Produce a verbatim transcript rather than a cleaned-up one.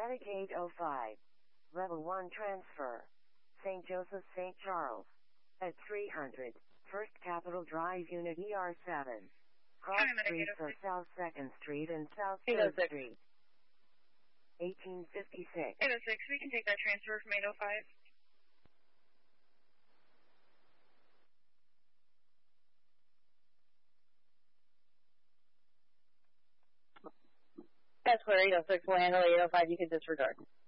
Medic eight oh five. Level one transfer. Saint Joseph, Saint Charles. At three hundred. First Capitol Drive, Unit E R seven. Cross streets are South second Street and South third Street. eighteen fifty-six. eight oh six, we can take that transfer from eight oh five. That's clear, eight oh six will handle eight oh five, you can disregard.